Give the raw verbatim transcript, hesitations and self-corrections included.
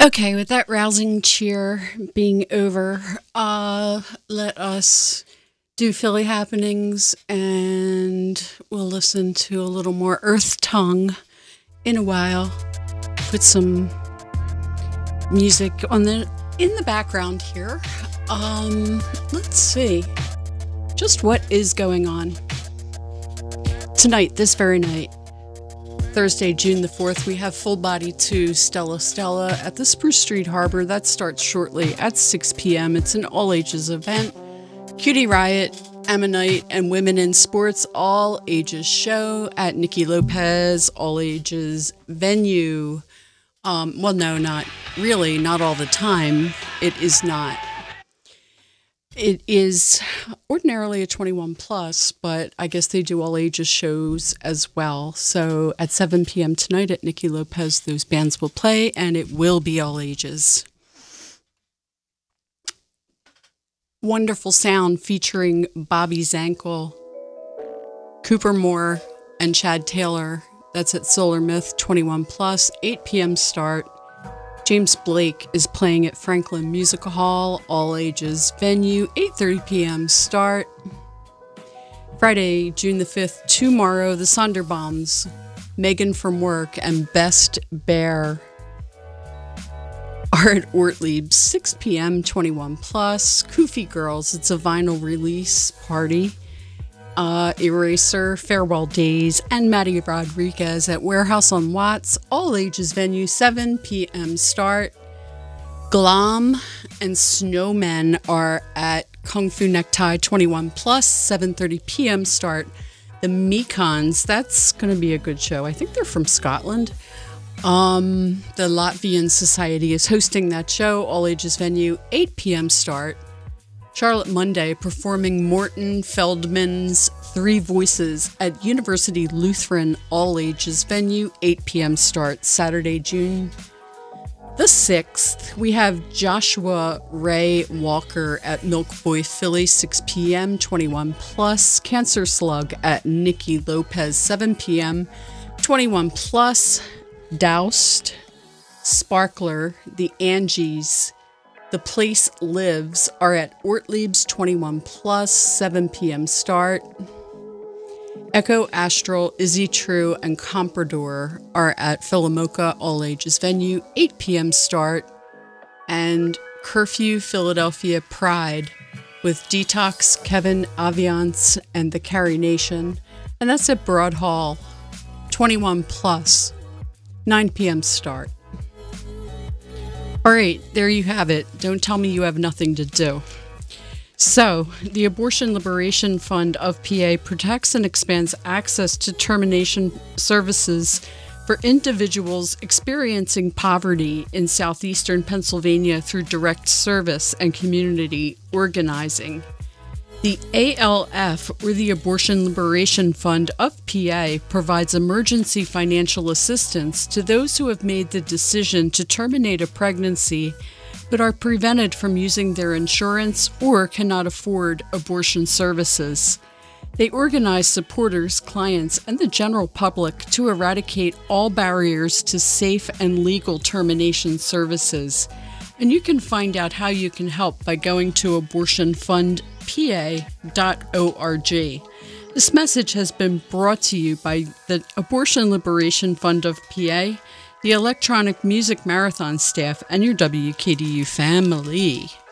Okay, with that rousing cheer being over, uh, let us do Philly happenings and we'll listen to a little more Earth Tongue in a while. Put some music on the in the background here. Um, let's see. Just what is going on tonight, this very night. Thursday, June the fourth, we have Full Body two Stella Stella at the Spruce Street Harbor. That starts shortly at six p.m. It's an all-ages event. Cutie Riot, Ammonite, and Women in Sports all-ages show at Nikki Lopez all-ages venue. Um, well, no, not really, not all the time. It is not. It is ordinarily a twenty-one plus, but I guess they do all ages shows as well. So at seven p.m. tonight at Nikki Lopez, those bands will play, and it will be all ages. Wonderful Sound featuring Bobby Zankel, Cooper Moore, and Chad Taylor. That's at Solar Myth, twenty-one plus, eight p.m. start. James Blake is playing at Franklin Music Hall, all ages venue, eight thirty p.m. start. Friday, June the fifth, tomorrow, the Sonderbombs, Megan from Work, and Best Bear are at Ortlieb's, six p.m., twenty-one plus. Koofy Girls, it's a vinyl release party. Uh, Eraser, Farewell Days, and Maddie Rodriguez at Warehouse on Watts, all ages venue, seven p.m. start. Glom and Snowmen are at Kung Fu Necktie, twenty-one plus, seven thirty p.m. start. The Mekons, that's going to be a good show. I think they're from Scotland. Um, the Latvian Society is hosting that show, all ages venue, eight p.m. start. Charlotte Monday performing Morton Feldman's Three Voices at University Lutheran all ages venue, eight p.m. start. Saturday, June the sixth, we have Joshua Ray Walker at Milk Boy Philly, six p.m., twenty-one plus. Cancer Slug at Nikki Lopez, seven p.m., twenty-one plus. Doused, Sparkler, the Angies, The Place Lives are at Ortlieb's, twenty-one plus, seven p.m. start. Echo Astral, Izzy True, and Comprador are at Philomoka, all ages venue, eight p.m. start. And Curfew Philadelphia Pride with Detox, Kevin Aviance, and the Carrie Nation. And that's at Broad Hall, twenty-one plus, nine p.m. start. All right, there you have it. Don't tell me you have nothing to do. So, the Abortion Liberation Fund of P A protects and expands access to termination services for individuals experiencing poverty in southeastern Pennsylvania through direct service and community organizing. The A L F, or the Abortion Liberation Fund of P A, provides emergency financial assistance to those who have made the decision to terminate a pregnancy but are prevented from using their insurance or cannot afford abortion services. They organize supporters, clients, and the general public to eradicate all barriers to safe and legal termination services. And you can find out how you can help by going to abortion fund p a dot org. This message has been brought to you by the Abortion Liberation Fund of P A, the Electronic Music Marathon staff, and your W K D U family.